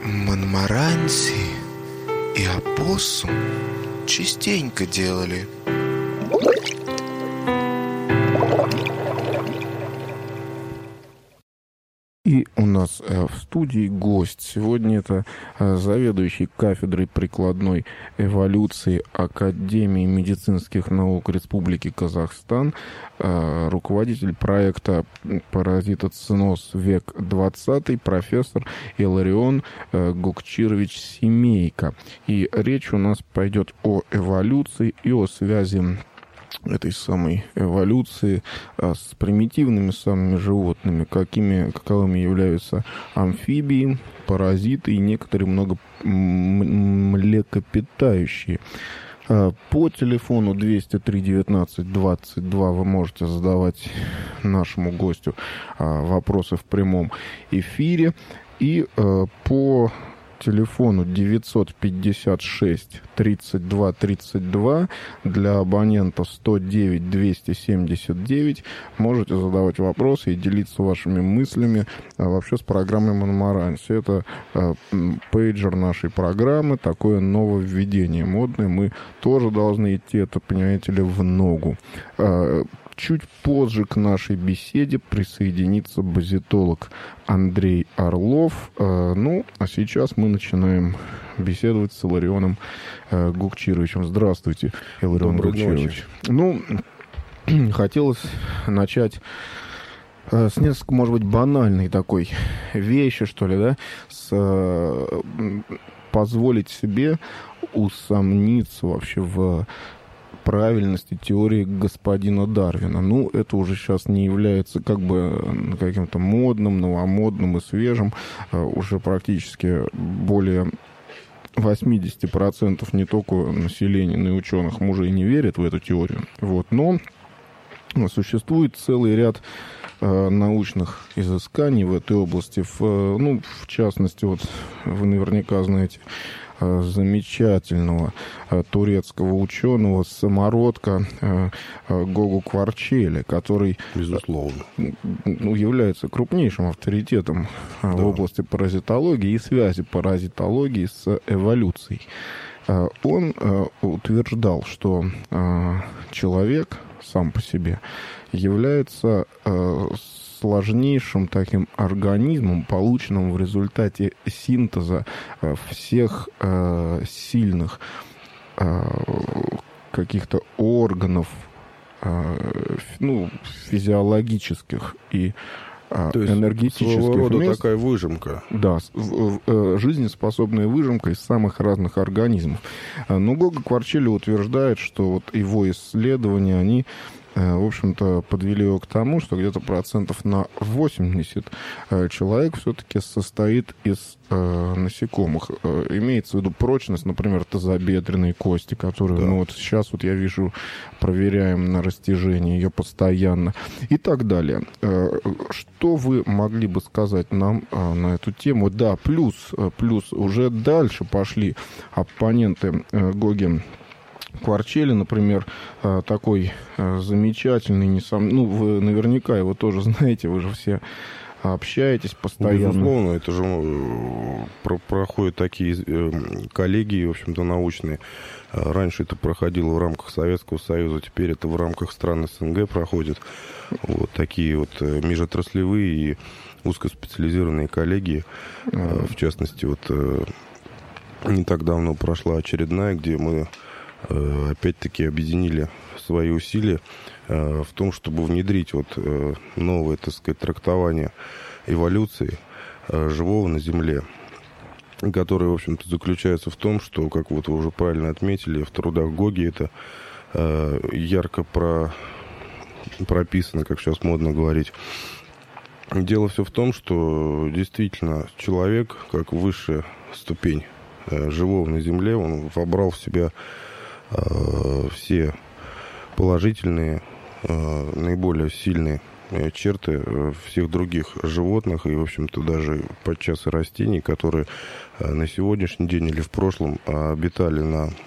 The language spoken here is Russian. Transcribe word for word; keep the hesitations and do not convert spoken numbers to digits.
Монмаранси и опоссум частенько делали. И у нас э, в студии гость. Сегодня это э, заведующий кафедрой прикладной эволюции Академии медицинских наук Республики Казахстан, э, руководитель проекта «Паразитоциноз. Век двадцатый», профессор Иларион э, Гокчирович Семейко. И речь у нас пойдет о эволюции и о связи этой самой эволюции а, с примитивными самыми животными, какими, каковыми являются амфибии, паразиты и некоторые много млекопитающие. А, по телефону двести три девятнадцать двадцать два вы можете задавать нашему гостю а, вопросы в прямом эфире. И а, по телефону девятьсот пятьдесят шесть тридцать два тридцать два для абонента сто девять двести семьдесят девять можете задавать вопросы и делиться вашими мыслями а, вообще с программой Монмаранси. Это а, пейджер нашей программы, такое нововведение модное. Мы тоже должны идти, это, понимаете ли, в ногу. А, Чуть позже к нашей беседе присоединится базитолог Андрей Орлов. Ну, а сейчас мы начинаем беседовать с Иларионом Гокчировичем. Здравствуйте, Иларион Гокчирович. Ну, хотелось начать с несколько, может быть, банальной такой вещи, что ли, да, с позволить себе усомниться вообще в правильности теории господина Дарвина. Ну, это уже сейчас не является как бы каким-то модным, новомодным и свежим. Уже практически более восемьдесят процентов не только населения, но и ученых мужей не верят в эту теорию. Вот. Но существует целый ряд э, научных изысканий в этой области. В, ну, в частности, вот вы наверняка знаете замечательного э, турецкого ученого, самородка э, э, Гогу Кварчели, который, безусловно, э, ну, является крупнейшим авторитетом э, да. в области паразитологии и связи паразитологии с эволюцией. Э, он э, утверждал, что э, человек сам по себе является э, сложнейшим таким организмом, полученным в результате синтеза э, всех э, сильных э, каких-то органов, э, ну, физиологических и э, То есть энергетических. Своего рода мест. Такая выжимка. Да, жизнеспособная выжимка из самых разных организмов. Но Гого Кварчели утверждает, что вот его исследования, они, в общем-то, подвели его к тому, что где-то процентов на восемьдесят человек все-таки состоит из э, насекомых. Имеется в виду прочность, например, тазобедренной кости, которую да. мы вот сейчас, вот я вижу, проверяем на растяжение ее постоянно и так далее. Что вы могли бы сказать нам на эту тему? Да, плюс, плюс уже дальше пошли оппоненты Гоги Кварчели, например, такой замечательный, несом... ну, вы наверняка его тоже знаете, вы же все общаетесь постоянно. Безусловно, это же проходят такие коллегии, в общем-то, научные. Раньше это проходило в рамках Советского Союза, теперь это в рамках стран СНГ проходит. Вот такие вот межотраслевые и узкоспециализированные коллегии. В частности, вот не так давно прошла очередная, где мы опять-таки объединили свои усилия в том, чтобы внедрить вот новое, так сказать, трактование эволюции живого на Земле, которое, в общем-то, заключается в том, что, как вот вы уже правильно отметили, в трудах Гоги это ярко про... прописано, как сейчас модно говорить. Дело все в том, что действительно человек, как высшая ступень живого на Земле, он вобрал в себя все положительные, наиболее сильные черты всех других животных и, в общем-то, даже подчас и растений, которые на сегодняшний день или в прошлом обитали на